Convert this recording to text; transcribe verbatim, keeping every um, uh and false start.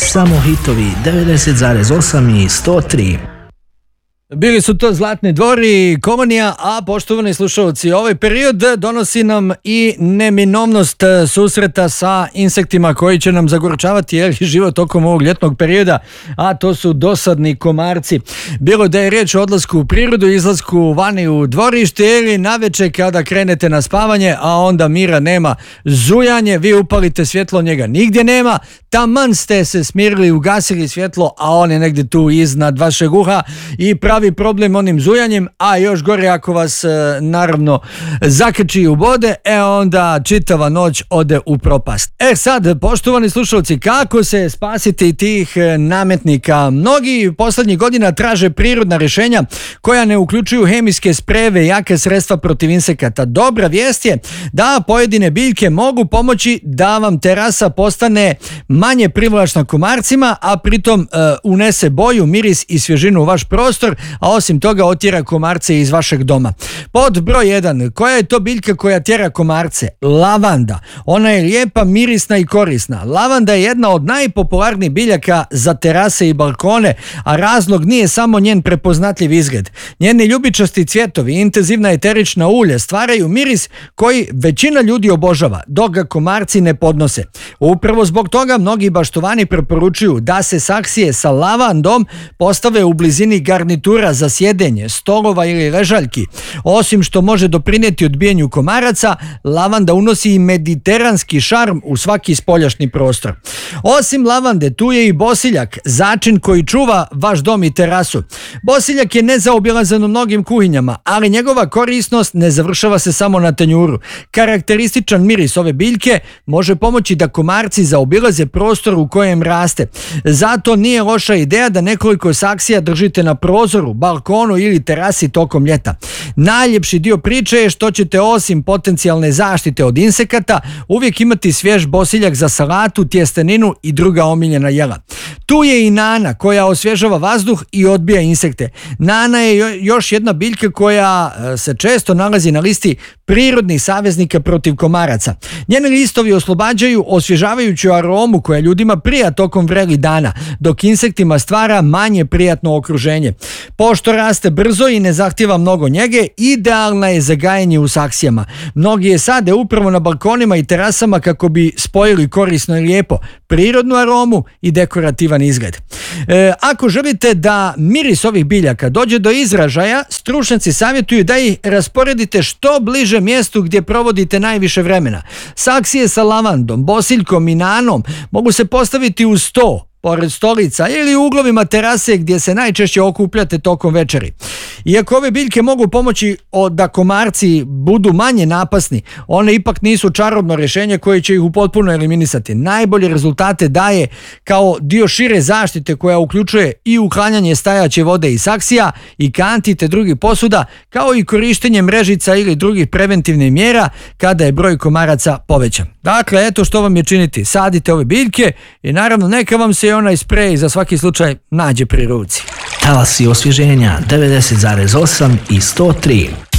Samo hitovi devedeset zarez osam i sto tri. Bili su to Zlatni dvori, Kolonija, a poštovani slušalci, ovaj period donosi nam i neminovnost susreta sa insektima koji će nam zagorčavati jel, život tokom ovog ljetnog perioda, a to su dosadni komarci. Bilo da je riječ o odlasku u prirodu, izlasku vani u dvorište ili naveče kada krenete na spavanje, a onda mira nema, zujanje, vi upalite svjetlo, njega nigdje nema, taman ste se smirili, ugasili svjetlo, a on je negdje tu iznad vašeg uha i pravi problem onim zujanjem, a još gore ako vas naravno zakrči u bode, e onda čitava noć ode u propast. E sad, poštovani slušalci, kako se spasiti tih nametnika? Mnogi posljednjih godina traže prirodna rješenja koja ne uključuju hemijske sprejeve, jake sredstva protiv insekata. Dobra vijest je da pojedine biljke mogu pomoći da vam terasa postane manje privlačna komarcima, a pritom e, unese boju, miris i svježinu u vaš prostor, a osim toga otjera komarce iz vašeg doma. Pod broj jedan, koja je to biljka koja tjera komarce? Lavanda. Ona je lijepa, mirisna i korisna. Lavanda je jedna od najpopularnijih biljaka za terase i balkone, a razlog nije samo njen prepoznatljiv izgled. Njeni ljubičasti cvjetovi i intenzivna eterična ulja stvaraju miris koji većina ljudi obožava, dok ga komarci ne podnose. Upravo zbog toga mnogi baštovani preporučuju da se saksije sa lavandom postave u blizini garnitura za sjedenje, stolova ili ležaljki. Osim što može doprinijeti odbijanju komaraca, lavanda unosi i mediteranski šarm u svaki spoljašnji prostor. Osim lavande, tu je i bosiljak, začin koji čuva vaš dom i terasu. Bosiljak je nezaobilazan u mnogim kuhinjama, ali njegova korisnost ne završava se samo na tanjuru. Karakterističan miris ove biljke može pomoći da komarci zaobilaze prostor u kojem raste. Zato nije loša ideja da nekoliko saksija držite na prozoru, balkonu ili terasi tokom ljeta. Najljepši dio priče je što ćete osim potencijalne zaštite od insekata uvijek imati svjež bosiljak za salatu, tjesteninu i druga omiljena jela. Tu je i nana koja osvježava vazduh i odbija insekte. Nana je još jedna biljka koja se često nalazi na listi prirodnih saveznika protiv komaraca. Njeni listovi oslobađaju osvježavajuću aromu koja ljudima prija tokom vrelih dana, dok insektima stvara manje prijatno okruženje. Pošto raste brzo i ne zahtjeva mnogo njege, idealna je za gajenje u saksijama. Mnogi je sade upravo na balkonima i terasama kako bi spojili korisno i lijepo prirodnu aromu i dekorativan izgled. E, ako želite da miris ovih biljaka dođe do izražaja, stručnjaci savjetuju da ih rasporedite što bliže mjestu gdje provodite najviše vremena. Saksije sa lavandom, bosiljkom i nanom mogu se postaviti uz sto, pored stolica ili u uglovima terase gdje se najčešće okupljate tokom večeri. Iako ove biljke mogu pomoći da komarci budu manje napasni, one ipak nisu čarobno rješenje koje će ih u potpuno eliminisati. Najbolje rezultate daje kao dio šire zaštite koja uključuje i uklanjanje stajaće vode i saksija i kanti te drugih posuda, kao i korištenje mrežica ili drugih preventivnih mjera kada je broj komaraca povećan. Dakle, eto što vam je činiti. Sadite ove biljke i naravno neka vam se i onaj sprej za svaki slučaj nađe pri ruci. Talasi osvježenja devedeset zarez osam i sto tri.